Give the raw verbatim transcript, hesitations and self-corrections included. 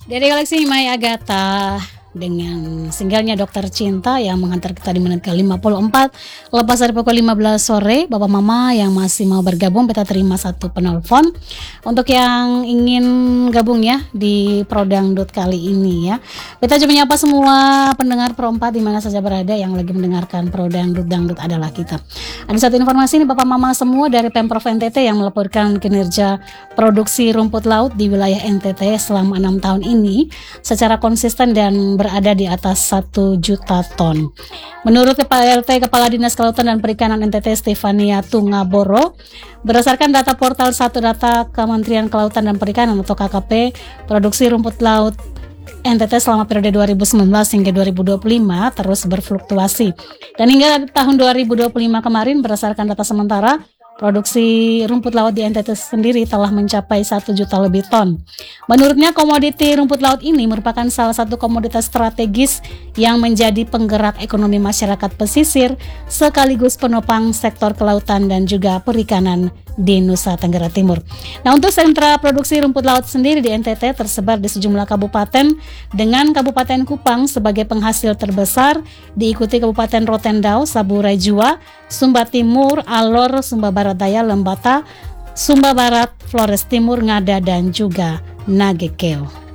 Dari koleksi My Agatha dengan singlenya Dokter Cinta yang menghantar kita di menit ke lima puluh empat lepas dari pukul lima belas sore. Bapak Mama yang masih mau bergabung, kita terima satu penelpon. Untuk yang ingin gabung ya di Pro Dangdut kali ini ya, kita coba menyapa semua pendengar Pro empat di mana saja berada yang lagi mendengarkan Pro Dangdut. Dangdut adalah kita. Ada satu informasi nih Bapak Mama semua dari Pemprov N T T yang melaporkan kinerja produksi rumput laut di wilayah N T T selama enam tahun ini secara konsisten dan berada di atas satu juta ton. Menurut Kepala R T Kepala Dinas Kelautan dan Perikanan N T T Stefania Tungaboro, berdasarkan data portal satu data Kementerian Kelautan dan Perikanan atau K K P, produksi rumput laut N T T selama periode dua ribu sembilan belas hingga dua ribu dua puluh lima terus berfluktuasi. Dan hingga tahun dua ribu dua puluh lima kemarin berdasarkan data sementara, produksi rumput laut di N T T sendiri telah mencapai satu juta lebih ton. Menurutnya komoditi rumput laut ini merupakan salah satu komoditas strategis yang menjadi penggerak ekonomi masyarakat pesisir sekaligus penopang sektor kelautan dan juga perikanan di Nusa Tenggara Timur. Nah, untuk sentra produksi rumput laut sendiri di N T T tersebar di sejumlah kabupaten dengan Kabupaten Kupang sebagai penghasil terbesar, diikuti Kabupaten Rotendao, Saburai Jua, Sumba Timur, Alor, Sumba Barat Daya, Lembata, Sumba Barat, Flores Timur, Ngada, dan juga Nagekeo.